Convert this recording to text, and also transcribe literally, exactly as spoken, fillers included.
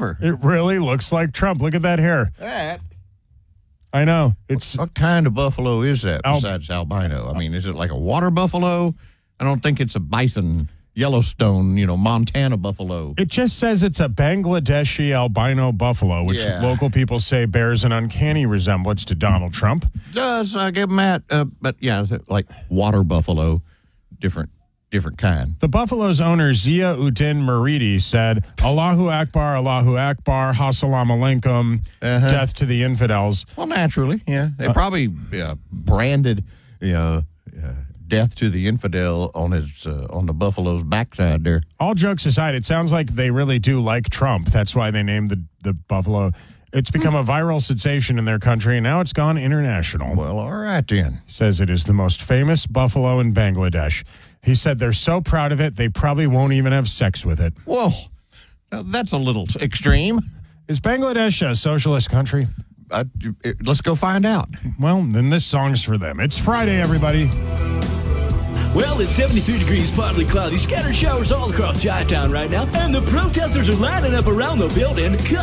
ever. It really looks like Trump. Look at that hair. That. I know. It's What kind of buffalo is that Al- besides albino? I mean, is it like a water buffalo? I don't think it's a bison, Yellowstone, you know, Montana buffalo. It just says it's a Bangladeshi albino buffalo, which Yeah. local people say bears an uncanny resemblance to Donald Trump. Does uh, give him that, uh, but yeah, like water buffalo, different, different kind. The buffalo's owner, Zia Uddin Maridi, said, Allahu Akbar, Allahu Akbar, Assalamu alaikum, Uh-huh. death to the infidels. Well, naturally, yeah, they probably uh, branded, you know, uh, death to the infidel on his uh, on the buffalo's backside there. All jokes aside, it sounds like they really do like Trump. That's why they named the, the buffalo. It's become a viral sensation in their country, and now it's gone international. Well, all right then. Says it is the most famous buffalo in Bangladesh. He said they're so proud of it, they probably won't even have sex with it. Whoa, now, that's a little extreme. Is Bangladesh a socialist country? Uh, it- let's go find out. Well, then this song's for them. It's Friday, everybody. Well, it's seventy-three degrees, partly cloudy, scattered showers all across Chi-Town right now, and the protesters are lining up around the building.